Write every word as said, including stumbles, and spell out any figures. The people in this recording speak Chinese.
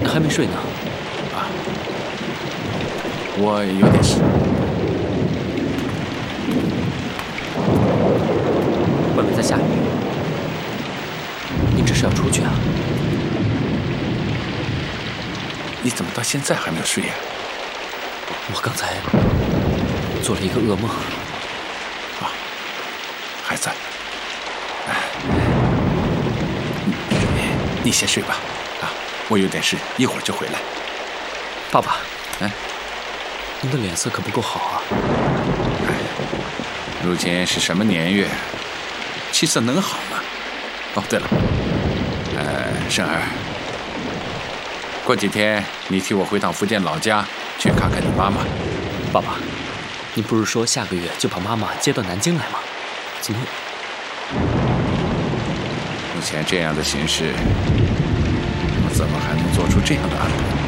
还没睡呢。 啊，我有点事。 外面在下雨，您这是要出去啊？ 你怎么到现在还没有睡呀？ 我刚才做了一个噩梦。 啊，还在。哎，你你先睡吧。啊，我有点事，一会儿就回来。 爸爸， 嗯， 您的脸色可不够好啊。 哎，如今是什么年月，气色能好吗？哦，对了，呃，生儿，过几天你替我回趟福建老家，去看看你妈妈。 爸爸，您不是说下个月就把妈妈接到南京来吗？怎么？ 目前这样的形势，我怎么还能做出这样的安排？